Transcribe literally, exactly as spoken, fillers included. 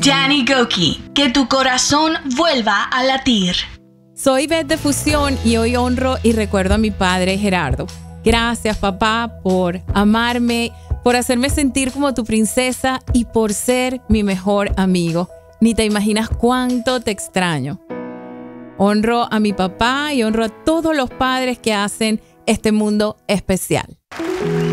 Danny Gokey, que tu corazón vuelva a latir. Soy Beth de Fusión y hoy honro y recuerdo a mi padre Gerardo. Gracias, papá, por amarme, por hacerme sentir como tu princesa y por ser mi mejor amigo. Ni te imaginas cuánto te extraño. Honro a mi papá y honro a todos los padres que hacen este mundo especial.